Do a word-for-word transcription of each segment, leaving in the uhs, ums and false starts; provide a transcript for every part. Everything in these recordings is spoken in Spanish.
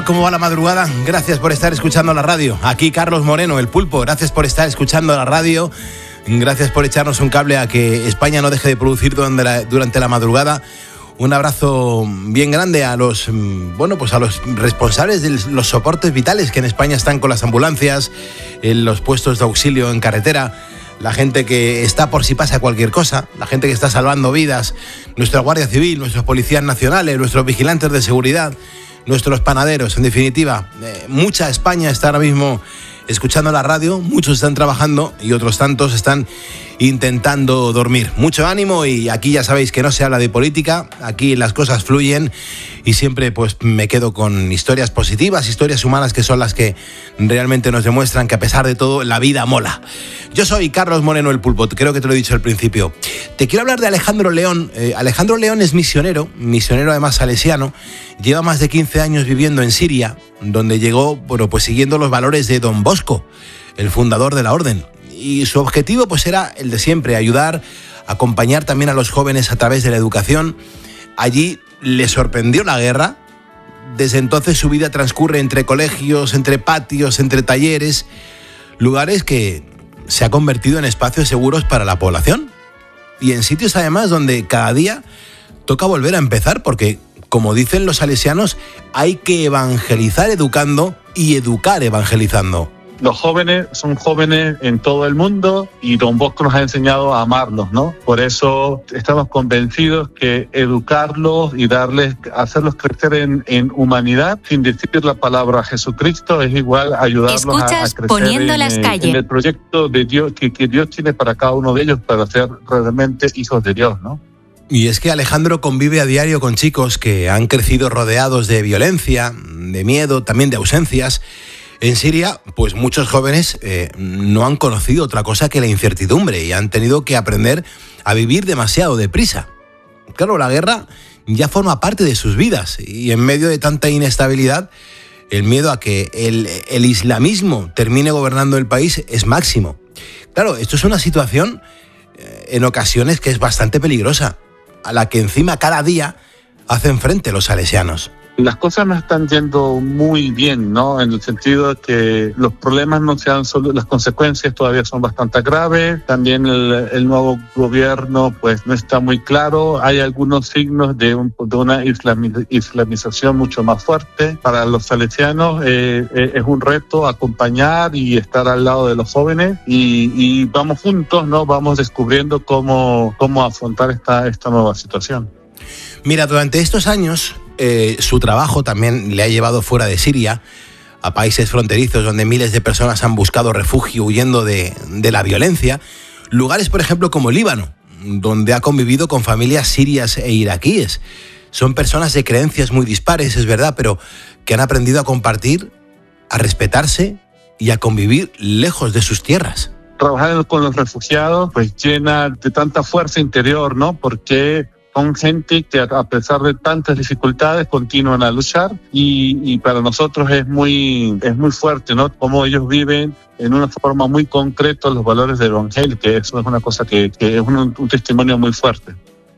¿Cómo va la madrugada? Gracias por estar escuchando la radio. Aquí Carlos Moreno, el Pulpo. Gracias por estar escuchando la radio. Gracias por echarnos un cable a que España no deje de producir durante la, durante la madrugada. Un abrazo bien grande a los, bueno, pues a los responsables de los soportes vitales que en España están con las ambulancias, en los puestos de auxilio en carretera, la gente que está por si pasa cualquier cosa, la gente que está salvando vidas, nuestra Guardia Civil, nuestros policías nacionales, nuestros vigilantes de seguridad, nuestros panaderos. En definitiva, eh, mucha España está ahora mismo escuchando la radio, muchos están trabajando y otros tantos están intentando dormir. Mucho ánimo, y aquí ya sabéis que no se habla de política, aquí las cosas fluyen y siempre pues me quedo con historias positivas, historias humanas, que son las que realmente nos demuestran que a pesar de todo la vida mola. Yo soy Carlos Moreno, el Pulpo, creo que te lo he dicho al principio. Te quiero hablar de Alejandro León. Eh, Alejandro León es misionero, misionero además salesiano, lleva más de quince años viviendo en Siria, donde llegó, bueno, pues siguiendo los valores de Don Bosco, el fundador de la orden. Y su objetivo pues era el de siempre, ayudar, acompañar también a los jóvenes a través de la educación. Allí le sorprendió la guerra. Desde entonces su vida transcurre entre colegios, entre patios, entre talleres, lugares que se ha convertido en espacios seguros para la población. Y en sitios además donde cada día toca volver a empezar, porque, como dicen los salesianos, hay que evangelizar educando y educar evangelizando. Los jóvenes son jóvenes en todo el mundo y Don Bosco nos ha enseñado a amarlos, ¿no? Por eso estamos convencidos que educarlos y darles, hacerlos crecer en, en humanidad, sin decir la palabra Jesucristo, es igual ayudarlos a, a crecer Poniendo en, las en, calles. en el proyecto de Dios que, que Dios tiene para cada uno de ellos, para ser realmente hijos de Dios, ¿no? Y es que Alejandro convive a diario con chicos que han crecido rodeados de violencia, de miedo, también de ausencias. En Siria, pues muchos jóvenes eh, no han conocido otra cosa que la incertidumbre y han tenido que aprender a vivir demasiado deprisa. Claro, la guerra ya forma parte de sus vidas y en medio de tanta inestabilidad, el miedo a que el, el islamismo termine gobernando el país es máximo. Claro, esto es una situación eh, en ocasiones que es bastante peligrosa, a la que encima cada día hacen frente los salesianos. Las cosas no están yendo muy bien, ¿no? En el sentido de que los problemas no se han solo, las consecuencias todavía son bastante graves. También el, el nuevo gobierno, pues, no está muy claro. Hay algunos signos de, un, de una islami- islamización mucho más fuerte. Para los salesianos eh, eh, es un reto acompañar y estar al lado de los jóvenes y, y vamos juntos, ¿no? Vamos descubriendo cómo, cómo afrontar esta, esta nueva situación. Mira, durante estos años, eh, su trabajo también le ha llevado fuera de Siria, a países fronterizos donde miles de personas han buscado refugio huyendo de, de la violencia. Lugares, por ejemplo, como Líbano, donde ha convivido con familias sirias e iraquíes. Son personas de creencias muy dispares, es verdad, pero que han aprendido a compartir, a respetarse y a convivir lejos de sus tierras. Trabajar con los refugiados pues llena de tanta fuerza interior, ¿no? Porque son gente que a pesar de tantas dificultades continúan a luchar y, y para nosotros es muy, es muy fuerte, ¿no? Cómo ellos viven en una forma muy concreta los valores del Evangelio, que eso es una cosa que, que es un, un testimonio muy fuerte.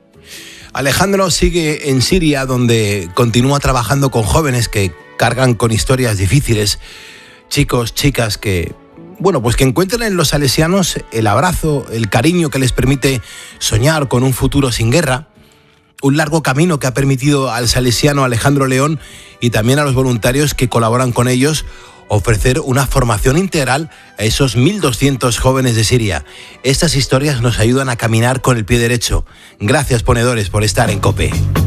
Alejandro sigue en Siria, donde continúa trabajando con jóvenes que cargan con historias difíciles, chicos, chicas que, bueno, pues que encuentran en los salesianos el abrazo, el cariño que les permite soñar con un futuro sin guerra. Un largo camino que ha permitido al salesiano Alejandro León y también a los voluntarios que colaboran con ellos ofrecer una formación integral a esos mil doscientos jóvenes de Siria. Estas historias nos ayudan a caminar con el pie derecho. Gracias, ponedores, por estar en COPE.